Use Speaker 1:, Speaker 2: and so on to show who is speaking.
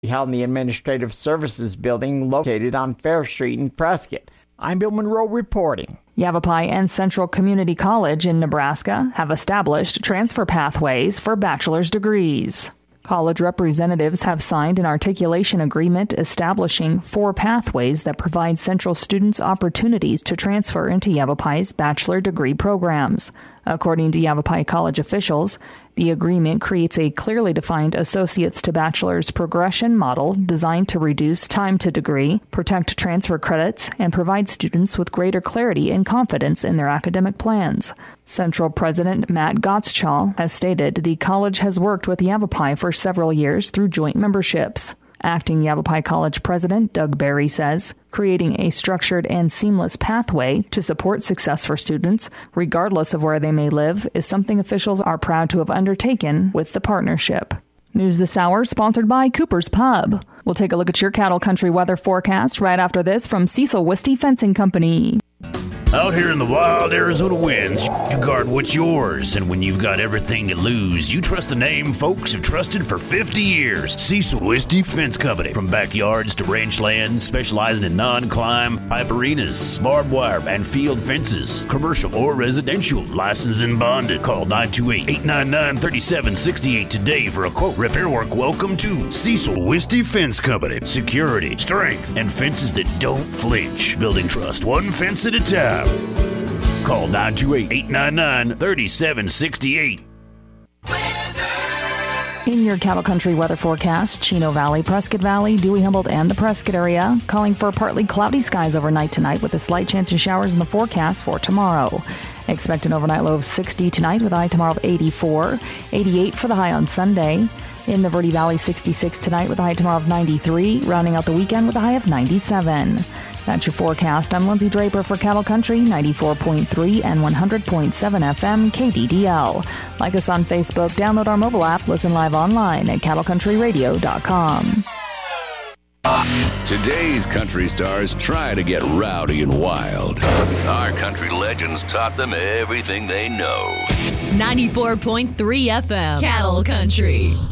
Speaker 1: held in the Administrative Services Building located on Fair Street in Prescott. I'm Bill Monroe reporting.
Speaker 2: Yavapai and Central Community College in Nebraska have established transfer pathways for bachelor's degrees. College representatives have signed an articulation agreement establishing 4 pathways that provide Central students opportunities to transfer into Yavapai's bachelor degree programs. According to Yavapai College officials, the agreement creates a clearly defined associates to bachelor's progression model designed to reduce time to degree, protect transfer credits, and provide students with greater clarity and confidence in their academic plans. Central President Matt Gottschall has stated the college has worked with Yavapai for several years through joint memberships. Acting Yavapai College President Doug Berry says, creating a structured and seamless pathway to support success for students, regardless of where they may live, is something officials are proud to have undertaken with the partnership. News this hour sponsored by Cooper's Pub. We'll take a look at your cattle country weather forecast right after this from Cecil Wisty Fencing Company.
Speaker 3: Out here in the wild Arizona winds, you guard what's yours. And when you've got everything to lose, you trust the name folks have trusted for 50 years. Cecil Wisty Fence Company. From backyards to ranch lands, specializing in non-climb, pipe arenas, barbed wire, and field fences. Commercial or residential. Licensed and bonded. Call 928-899-3768 today for a quote. Repair work. Welcome to Cecil Wisty Fence Company. Security, strength, and fences that don't flinch. Building trust one fence at a time. Call 928-899-3768.
Speaker 2: In your cattle country weather forecast, Chino Valley, Prescott Valley, Dewey Humboldt, and the Prescott area, calling for partly cloudy skies overnight tonight with a slight chance of showers in the forecast for tomorrow. Expect an overnight low of 60 tonight with a high tomorrow of 84, 88 for the high on Sunday. In the Verde Valley, 66 tonight with a high tomorrow of 93, rounding out the weekend with a high of 97. That's your forecast. I'm Lindsay Draper for Cattle Country, 94.3 and 100.7 FM KDDL. Like us on Facebook, download our mobile app, listen live online at cattlecountryradio.com.
Speaker 4: Today's country stars try to get rowdy and wild. Our country legends taught them everything they know.
Speaker 5: 94.3 FM, Cattle Country.